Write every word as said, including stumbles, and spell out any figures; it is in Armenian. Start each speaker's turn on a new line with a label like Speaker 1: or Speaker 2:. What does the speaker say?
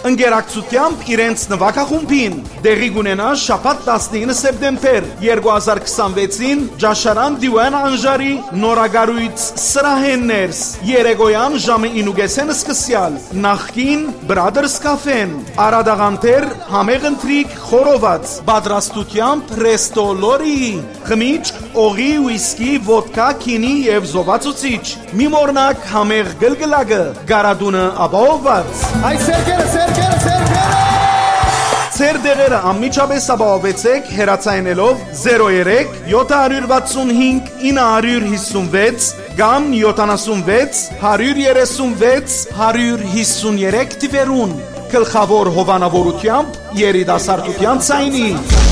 Speaker 1: ընկերակցությամբ իրենց նվագախումբին։ Դեղի կունենա շաբաթ տասնինը սեպտեմբեր երկու հազար քսանվեցին Ջաշարան Դիվան Անժարի նորագարույց սրահեններս երեկոյան ժամը ինուգեսեն սկսյալ նախքին Brothers Cafe-ն Արադաղանտեր համեղընտրիկ խորոված պատրաստությամբ Resto Lori խմիչք օղի ուիսկի ոդկա քինի եւ զովացուցիչ մի մորնակ համեղ գլգլակը գարադունը ապահովված
Speaker 2: Այ սերկերը սերկերը սերկերը
Speaker 1: Ձեր դեղերը անմիջապես ապահովեցեք հեռացայնելով զերո երեք յոթ վաթսուն հինգ ինը հիսունվեց կամ յոթանասունվեց հարյուր երեսունվեց հարյուր հիսուներեք թվերուն գլխավոր հովանավորությամբ երիտասարդության ցայնի